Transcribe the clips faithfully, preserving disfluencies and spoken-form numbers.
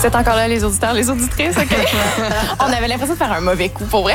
Vous êtes encore là, les auditeurs, les auditrices, OK? On avait l'impression de faire un mauvais coup, pour vrai,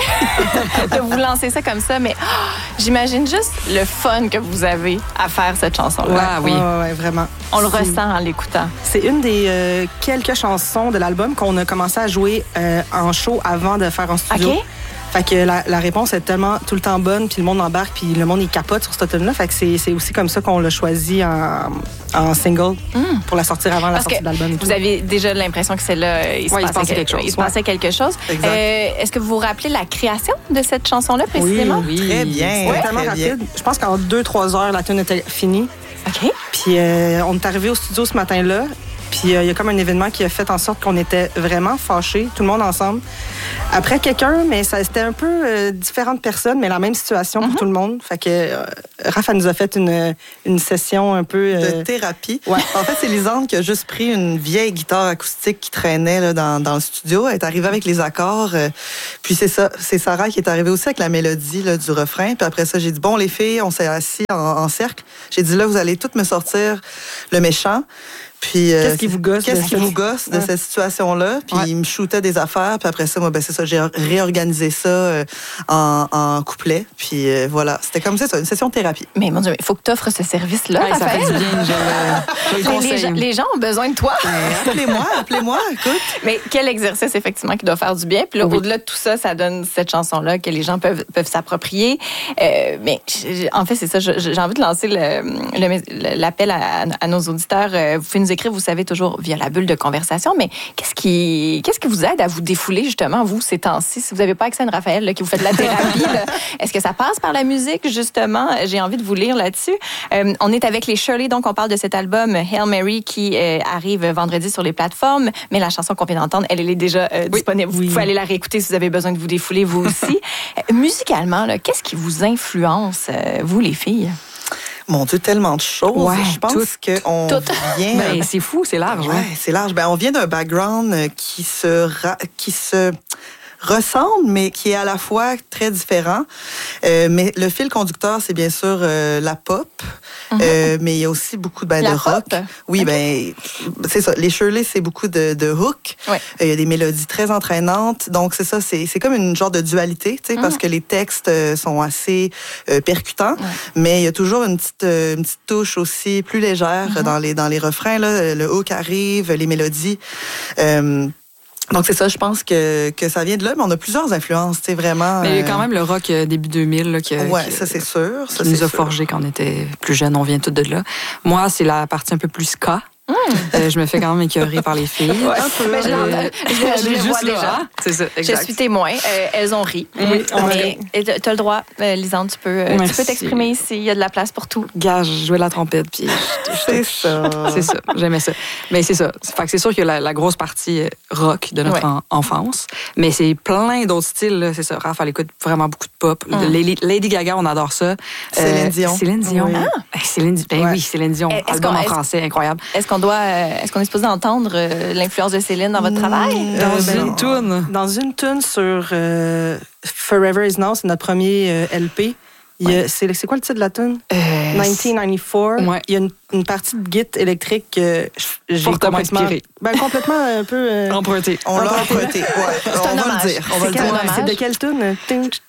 de vous lancer ça comme ça, mais oh, j'imagine juste le fun que vous avez à faire cette chanson-là. Ouais, ah, oui, ouais, ouais, vraiment. On le ressent en l'écoutant. C'est une des euh, quelques chansons de l'album qu'on a commencé à jouer euh, en show avant de faire en studio. OK. Fait que la, la réponse est tellement tout le temps bonne, puis le monde embarque, puis le monde il capote sur cette tune-là. Fait que c'est, c'est aussi comme ça qu'on l'a choisi en, en single mm. pour la sortir avant Parce la sortie de l'album. Et tout. Vous avez déjà l'impression que c'est là, il se, ouais, passait, il se passait quelque chose. Il se passait ouais. quelque chose. Euh, est-ce que vous vous rappelez la création de cette chanson-là précisément? Oui, oui. Très bien. Ouais, tellement rapide. Je pense qu'en deux trois heures, la tune était finie. OK. Puis euh, on est arrivé au studio ce matin-là. Puis il euh, y a comme un événement qui a fait en sorte qu'on était vraiment fâchés, tout le monde ensemble. Après quelqu'un, mais ça, c'était un peu euh, différentes personnes, mais la même situation pour mm-hmm. tout le monde. Fait que euh, Raph, elle nous a fait une, une session un peu... Euh... De thérapie. Ouais. En fait, c'est Lisande qui a juste pris une vieille guitare acoustique qui traînait là, dans, dans le studio. Elle est arrivée avec les accords. Euh, puis c'est ça, c'est Sarah qui est arrivée aussi avec la mélodie là, du refrain. Puis après ça, j'ai dit, bon, les filles, on s'est assis en, en cercle. J'ai dit, là, vous allez toutes me sortir le méchant. Puis, euh, qu'est-ce qui vous gosse Qu'est-ce de qui vous gosse de ouais. cette situation-là? Puis, ouais. il me shootait des affaires. Puis après ça, moi, ben, c'est ça, j'ai réorganisé ça euh, en, en couplet. Puis euh, voilà, c'était comme ça, une session de thérapie. Mais mon Dieu, il faut que tu offres ce service-là, ouais, ça fait du bien. Je, je les, les, gens, les gens ont besoin de toi. Ben, appelez-moi, appelez-moi, écoute. Mais quel exercice, effectivement, qui doit faire du bien. Puis là, oui. au-delà de tout ça, ça donne cette chanson-là que les gens peuvent, peuvent s'approprier. Euh, mais en fait, c'est ça, j'ai envie de lancer le, le, l'appel à, à nos auditeurs. Vous pouvez nous écrire, vous savez, toujours via la bulle de conversation, mais qu'est-ce qui, qu'est-ce qui vous aide à vous défouler, justement, vous, ces temps-ci? Si vous n'avez pas accès à une Raphaël, là, qui vous fait de la thérapie, là, est-ce que ça passe par la musique, justement? J'ai envie de vous lire là-dessus. Euh, on est avec les Shirley, donc on parle de cet album Hail Mary qui euh, arrive vendredi sur les plateformes, mais la chanson qu'on vient d'entendre, elle, elle est déjà euh, oui. disponible. Vous oui. pouvez aller la réécouter si vous avez besoin de vous défouler, vous aussi. euh, musicalement, là, qu'est-ce qui vous influence, euh, vous, les filles? Mon Dieu, tellement de choses. Ouais, je pense tout, qu'on tout. vient... Ben, c'est fou, c'est large. Ouais, ouais. c'est large. Ben, on vient d'un background qui se... Ra... qui se... ressemble, mais qui est à la fois très différent. Euh, mais le fil conducteur, c'est bien sûr euh, la pop, mm-hmm. euh, mais il y a aussi beaucoup ben, de rock. Pop? Oui, okay. ben c'est ça. Les Shirley, c'est beaucoup de, de hook. Ouais. Euh, il y a des mélodies très entraînantes. Donc, c'est ça, c'est, c'est comme une genre de dualité, tu sais, mm-hmm. parce que les textes euh, sont assez euh, percutants, ouais. mais il y a toujours une petite, euh, une petite touche aussi plus légère mm-hmm. dans les, dans les refrains. Là. Le hook arrive, les mélodies... Euh, Donc, c'est ça, je pense que, que ça vient de là, mais on a plusieurs influences, tu sais, vraiment. Mais il y a quand même le rock euh, début deux mille, là, qui, ouais, qui, ça, c'est sûr. Ça, qui nous c'est a sûr. forgé quand on était plus jeunes, on vient tous de là. Moi, c'est la partie un peu plus ska. Mmh. Euh, je me fais quand même écœurer par les filles. Ouais, un peu. Mais je, euh, je, je, je les vois déjà. C'est ça, exact. Je suis témoin. Euh, elles ont ri. Oui, on mais tu as le droit, euh, Lisande, tu peux, euh, tu peux t'exprimer ici. Il y a de la place pour tout. Gage, je jouais la trompette. Puis c'est ça. C'est ça. J'aimais ça. Mais c'est ça. Fait que c'est sûr qu'il y a la, la grosse partie rock de notre ouais. en, enfance. Mais c'est plein d'autres styles. Là. C'est ça. Raph, elle écoute vraiment beaucoup de pop. Hum. Lady, Lady Gaga, on adore ça. Céline Dion. Euh, Céline Dion. Oui. Ah. Céline, ben ouais. oui, Céline Dion. Est-ce album en français, incroyable. Est-ce qu'on doit... Euh, est-ce qu'on est supposé entendre euh, l'influence de Céline dans votre travail? Dans euh, ben, une toune. Dans une toune sur euh, Forever Is Now, c'est notre premier euh, L P. Il y a, c'est, c'est quoi le titre de la toune? Euh, dix-neuf quatre-vingt-quatre. Ouais. Il y a une, une partie de guitare électrique que j'ai fortement complètement... inspiré. Ben, complètement un peu... Euh, emprunté. On l'a emprunté. Ouais. C'est on un va hommage. le dire. On va c'est, le dire. c'est de quelle toune?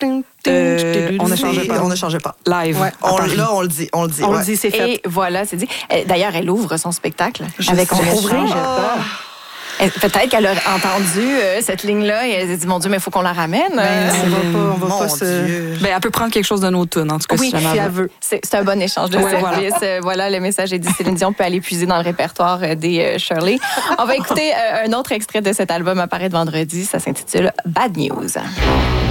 Euh, on ne changeait pas. On ne changeait pas. Live. Ouais. On, là, on le dit. On le dit. On ouais. le dit, c'est fait. Et voilà, c'est dit. D'ailleurs, elle ouvre son spectacle Je avec On ne change pas. Peut-être qu'elle a entendu euh, cette ligne-là et elle s'est dit, mon Dieu, mais il faut qu'on la ramène. Ben, euh, on va pas, on va mon pas se... Dieu. Ben, elle peut prendre quelque chose de nos tunes, en tout cas, oui, si jamais si elle veut. C'est, c'est un bon échange de ouais, services. voilà. voilà, le message est dit. Céline Dion peut aller puiser dans le répertoire des euh, Shirley. On va écouter euh, un autre extrait de cet album apparaître vendredi. Ça s'intitule Bad News.